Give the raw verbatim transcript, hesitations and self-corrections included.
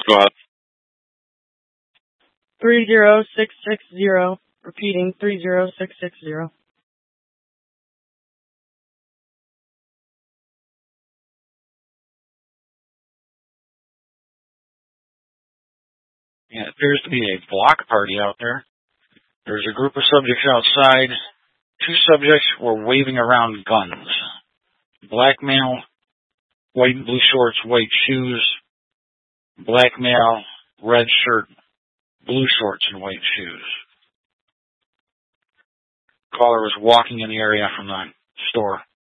Go ahead. Three zero six six zero. Repeating, three zero six six zero. Yeah, it appears to be a block party out there. There's a group of subjects outside. Two subjects were waving around guns. Black male, white and blue shorts, white shoes. Black male, red shirt, blue shorts, and white shoes. Caller was walking in the area from the store.